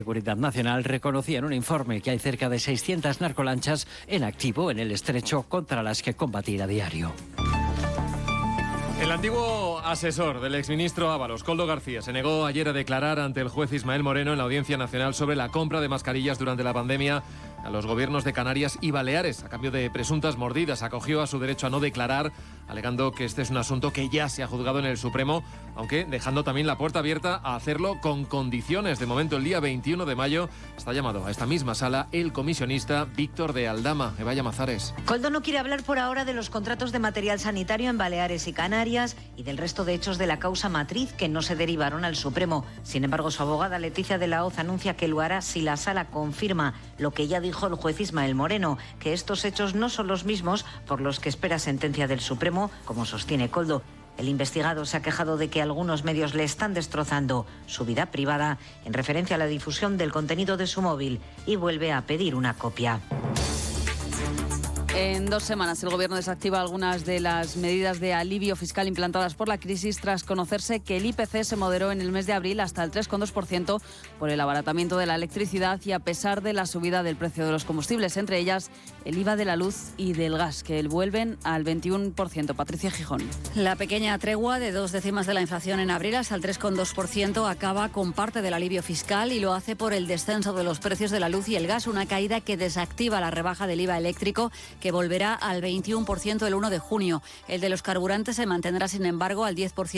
Seguridad Nacional reconocía en un informe que hay cerca de 600 narcolanchas en activo en el estrecho contra las que combatir a diario. El antiguo asesor del exministro Ábalos, Koldo García, se negó ayer a declarar ante el juez Ismael Moreno en la Audiencia Nacional sobre la compra de mascarillas durante la pandemia a los gobiernos de Canarias y Baleares. A cambio de presuntas mordidas, acogió a su derecho a no declarar, alegando que este es un asunto que ya se ha juzgado en el Supremo, aunque dejando también la puerta abierta a hacerlo con condiciones. De momento, el día 21 de mayo está llamado a esta misma sala el comisionista Víctor de Aldama. Eva Llamazares. Koldo no quiere hablar por ahora de los contratos de material sanitario en Baleares y Canarias y del resto de hechos de la causa matriz que no se derivaron al Supremo. Sin embargo, su abogada Leticia de la Hoz anuncia que lo hará si la sala confirma lo que ya dijo el juez Ismael Moreno, que estos hechos no son los mismos por los que espera sentencia del Supremo, como sostiene Koldo. El investigado se ha quejado de que algunos medios le están destrozando su vida privada en referencia a la difusión del contenido de su móvil y vuelve a pedir una copia. En 2 semanas el Gobierno desactiva algunas de las medidas de alivio fiscal implantadas por la crisis tras conocerse que el IPC se moderó en el mes de abril hasta el 3,2% por el abaratamiento de la electricidad y a pesar de la subida del precio de los combustibles, entre ellas el IVA de la luz y del gas, que vuelven al 21%. Patricia Gijón. La pequeña tregua de 2 décimas de la inflación en abril hasta el 3,2% acaba con parte del alivio fiscal y lo hace por el descenso de los precios de la luz y el gas, una caída que desactiva la rebaja del IVA eléctrico, que volverá al 21% el 1 de junio. El de los carburantes se mantendrá, sin embargo, al 10%.